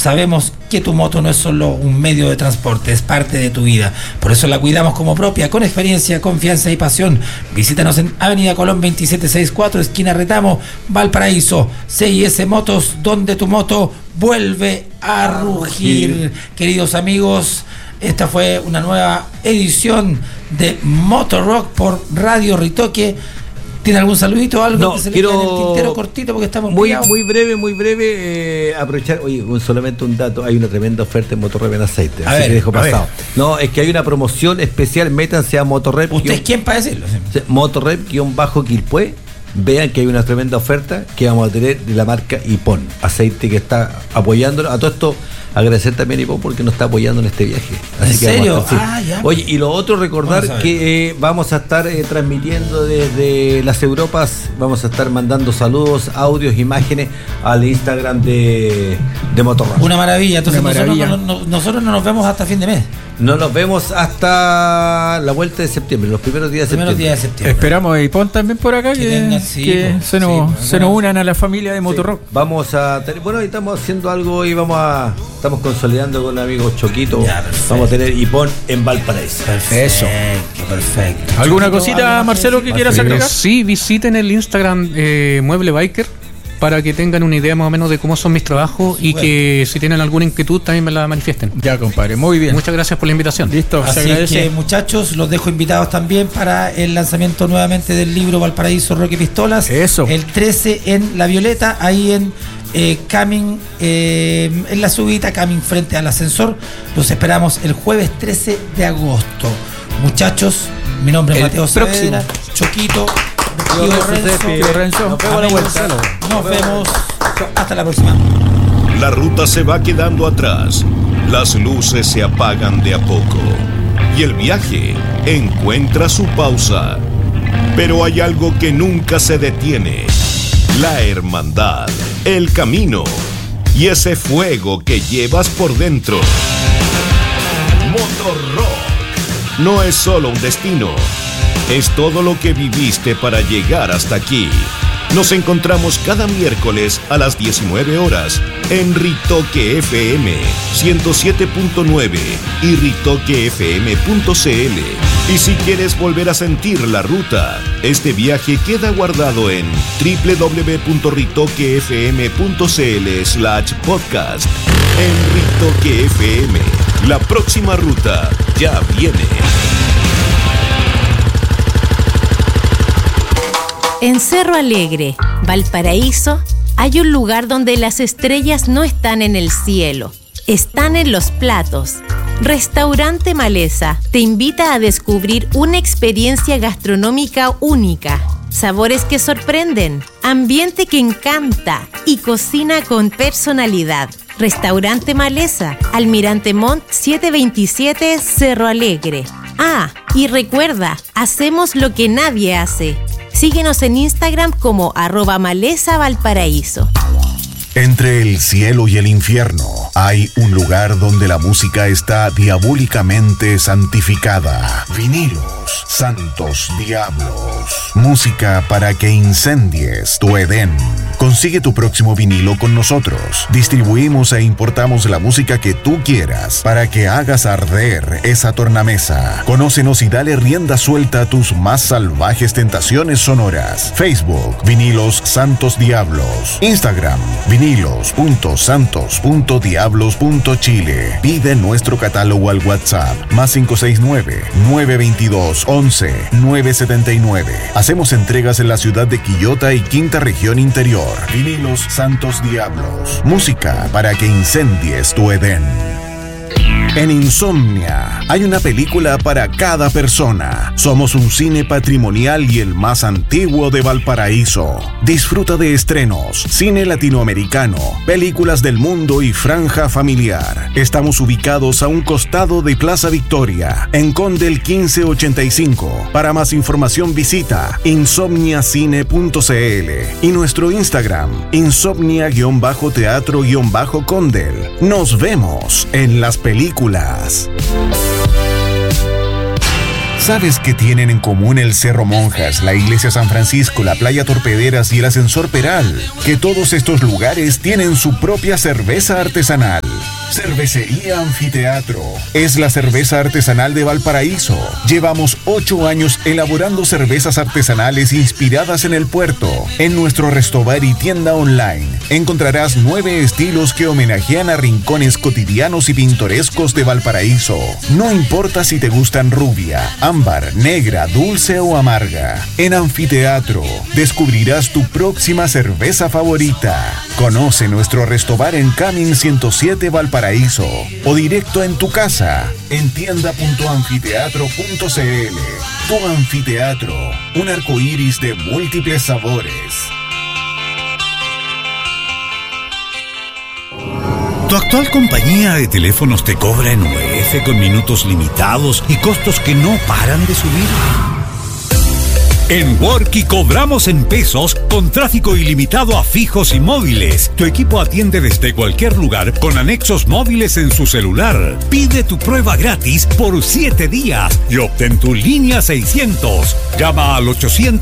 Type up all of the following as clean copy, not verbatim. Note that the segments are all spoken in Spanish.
sabemos que tu moto no es solo un medio de transporte, es parte de tu vida. Por eso la cuidamos como propia, con experiencia, confianza y pasión. Visítanos en Avenida Colón 2764, esquina Retamo, Valparaíso. CIS Motos, donde tu moto vuelve a rugir. Queridos amigos, esta fue una nueva edición de Motorrock por Radio Ritoque. ¿Tiene algún saludito o algo? No, que se le quede en el tintero cortito porque estamos muy breve, aprovechar, solamente un dato, hay una tremenda oferta en Motorrep en aceite, así que dejo pasado. No, es que hay una promoción especial, métanse a Motorrep. ¿Usted es quién para decirlo? Motorrep-Quilpue, vean que hay una tremenda oferta que vamos a tener de la marca Ipon, aceite que está apoyándolo. A todo esto, agradecer también a Ipon porque nos está apoyando en este viaje. Así ¿En que serio? Ya. Oye, y lo otro, recordar que vamos a estar transmitiendo desde las Europas, vamos a estar mandando saludos, audios, imágenes al Instagram de Motorrock. Una maravilla. Entonces nosotros no nos vemos hasta fin de mes. No nos vemos hasta la vuelta de septiembre, los primeros días de septiembre. Esperamos a Ipon también por acá que se nos unan a la familia de Motorrock. Vamos a tener, ahí estamos haciendo algo y estamos consolidando con amigos Choquito. Vamos a tener Ipon en Valparaíso. Perfecto. ¿Alguna cosita, Marcelo, que quieras agregar? Sí, visiten el Instagram Mueble Biker para que tengan una idea más o menos de cómo son mis trabajos y que si tienen alguna inquietud también me la manifiesten. Ya, compadre, muy bien. Muchas gracias por la invitación. Listo, así se agradece. que, muchachos, los dejo invitados también para el lanzamiento nuevamente del libro Valparaíso, Rock y Pistolas. Eso. El 13 en La Violeta, ahí en Camin, en la subida Camin frente al ascensor. Los esperamos el jueves 13 de agosto. Muchachos, mi nombre es Mateo Saavedra, Choquito, Renzo. Nos vemos. Hasta la próxima. La ruta se va quedando atrás. Las luces se apagan de a poco. Y el viaje encuentra su pausa. Pero hay algo que nunca se detiene. La hermandad, el camino y ese fuego que llevas por dentro. Motorrock no es solo un destino. Es todo lo que viviste para llegar hasta aquí. Nos encontramos cada miércoles a las 19 horas en Ritoque FM 107.9 y ritoquefm.cl. Y si quieres volver a sentir la ruta, este viaje queda guardado en www.ritoquefm.cl/podcast. En Ritoque FM, la próxima ruta ya viene. En Cerro Alegre, Valparaíso, hay un lugar donde las estrellas no están en el cielo, están en los platos. Restaurante Maleza te invita a descubrir una experiencia gastronómica única, sabores que sorprenden, ambiente que encanta y cocina con personalidad. Restaurante Maleza, Almirante Montt 727, Cerro Alegre. Ah, y recuerda, hacemos lo que nadie hace. Síguenos en Instagram como @MalezaValparaíso. Entre el cielo y el infierno hay un lugar donde la música está diabólicamente santificada. Vinilos, santos diablos. Música para que incendies tu Edén. Consigue tu próximo vinilo con nosotros. Distribuimos e importamos la música que tú quieras para que hagas arder esa tornamesa. Conócenos y dale rienda suelta a tus más salvajes tentaciones sonoras. Facebook, Vinilos Santos Diablos. Instagram, vinilos.santos.diablos.chile. Pide nuestro catálogo al WhatsApp +569 922 11 979. Hacemos entregas en la ciudad de Quillota y Quinta Región Interior. Vinilos Santos Diablos. Música para que incendies tu Edén. En Insomnia hay una película para cada persona. Somos un cine patrimonial y el más antiguo de Valparaíso. Disfruta de estrenos, cine latinoamericano, películas del mundo y franja familiar. Estamos ubicados a un costado de Plaza Victoria, en Condel 1585. Para más información visita insomniacine.cl y nuestro Instagram, insomnia-teatro-condel. Nos vemos en las películas. ¿Sabes qué tienen en común el Cerro Monjas, la Iglesia San Francisco, la Playa Torpederas y el Ascensor Peral? Que todos estos lugares tienen su propia cerveza artesanal. Cervecería Anfiteatro es la cerveza artesanal de Valparaíso. Llevamos 8 años elaborando cervezas artesanales inspiradas en el puerto. En nuestro restobar y tienda online encontrarás 9 estilos que homenajean a rincones cotidianos y pintorescos de Valparaíso. No importa si te gustan rubia, ámbar, negra, dulce o amarga. En Anfiteatro descubrirás tu próxima cerveza favorita. Conoce nuestro restobar en Camin 107 Valparaíso o directo en tu casa en tienda.anfiteatro.cl. Tu Anfiteatro, un arcoíris de múltiples sabores. ¿Tu actual compañía de teléfonos te cobra en UF con minutos limitados y costos que no paran de subir? En Worky cobramos en pesos con tráfico ilimitado a fijos y móviles. Tu equipo atiende desde cualquier lugar con anexos móviles en su celular. Pide tu prueba gratis por 7 días y obtén tu línea 600. Llama al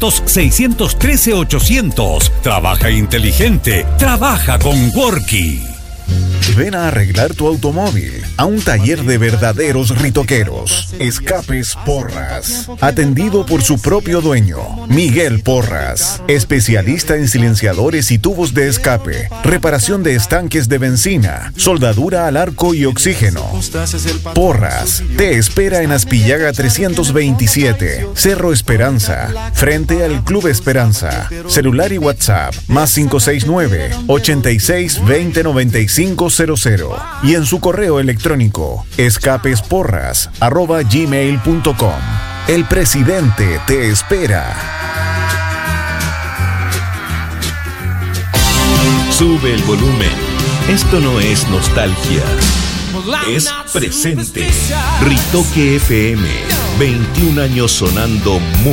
800-613-800. Trabaja inteligente. Trabaja con Worky. Ven a arreglar tu automóvil a un taller de verdaderos ritoqueros. Escapes Porras, atendido por su propio dueño, Miguel Porras, especialista en silenciadores y tubos de escape, reparación de estanques de benzina, soldadura al arco y oxígeno. Porras te espera en Aspillaga 327, Cerro Esperanza, frente al Club Esperanza. Celular y WhatsApp más 569-8620-9500 y en su correo electrónico escapesporras@gmail.com. El presidente te espera. Sube el volumen. Esto no es nostalgia. Es presente. Ritoque FM. 21 años sonando